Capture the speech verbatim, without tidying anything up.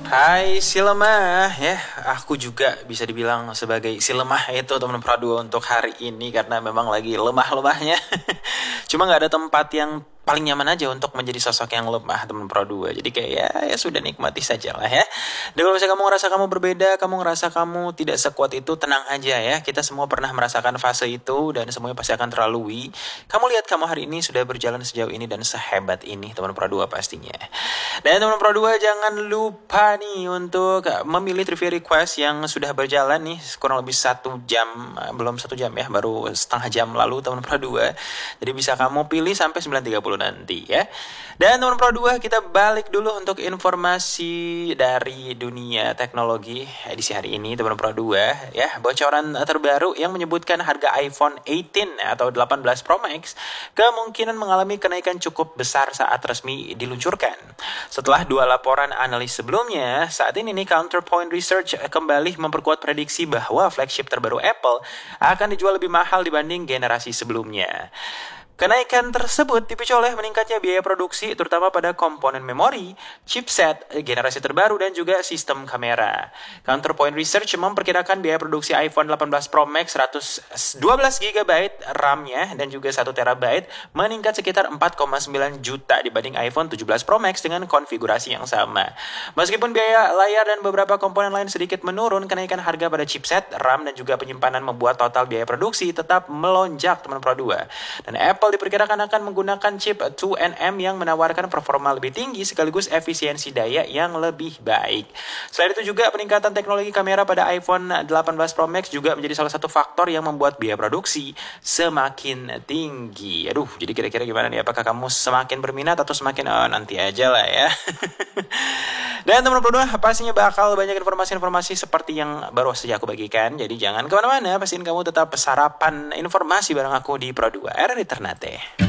Hai si lemah ya, aku juga bisa dibilang sebagai si lemah itu teman Pro dua untuk hari ini karena memang lagi lemah-lemahnya. Cuma nggak ada tempat yang paling nyaman aja untuk menjadi sosok yang lemah teman Pro dua. Jadi kayak ya, ya sudah nikmati saja lah ya. Dan kalau misalnya kamu ngerasa kamu berbeda, kamu ngerasa kamu tidak sekuat itu, tenang aja ya. Kita semua pernah merasakan fase itu dan semuanya pasti akan terlalui. Kamu lihat kamu hari ini sudah berjalan sejauh ini dan sehebat ini teman Pro dua pastinya. Dan teman Pro dua jangan lupa nih untuk memilih trivia request yang sudah berjalan nih kurang lebih satu jam, belum satu jam ya, baru setengah jam lalu teman Pro dua. Jadi bisa kamu pilih sampai sembilan tiga puluh nanti ya. Dan teman Pro dua kita balik dulu untuk informasi dari dunia teknologi edisi hari ini teman Pro dua ya. Bocoran terbaru yang menyebutkan harga iPhone delapan belas atau delapan belas Pro Max kemungkinan mengalami kenaikan cukup besar saat resmi diluncurkan. Setelah dua laporan analis sebelumnya, saat ini nih Counterpoint Research kembali memperkuat prediksi bahwa flagship terbaru Apple akan dijual lebih mahal dibanding generasi sebelumnya. Kenaikan tersebut dipicu oleh meningkatnya biaya produksi terutama pada komponen memori, chipset, generasi terbaru dan juga sistem kamera. Counterpoint Research memperkirakan biaya produksi iPhone delapan belas Pro Max seratus dua belas giga byte RAM-nya dan juga satu terabyte meningkat sekitar empat koma sembilan juta dibanding iPhone tujuh belas Pro Max dengan konfigurasi yang sama. Meskipun biaya layar dan beberapa komponen lain sedikit menurun, kenaikan harga pada chipset, RAM dan juga penyimpanan membuat total biaya produksi tetap melonjak teman Pro dua. Dan Apple Apple diperkirakan akan menggunakan chip dua N M yang menawarkan performa lebih tinggi sekaligus efisiensi daya yang lebih baik. Selain itu juga peningkatan teknologi kamera pada iPhone delapan belas Pro Max juga menjadi salah satu faktor yang membuat biaya produksi semakin tinggi. Aduh, jadi kira-kira gimana nih? Apakah kamu semakin berminat atau semakin oh, nanti aja lah ya. Dan teman-teman berdua pastinya bakal banyak informasi-informasi seperti yang baru saja aku bagikan. Jadi jangan kemana-mana, pastiin kamu tetap sarapan informasi bareng aku di Pro dua R R I Ternate.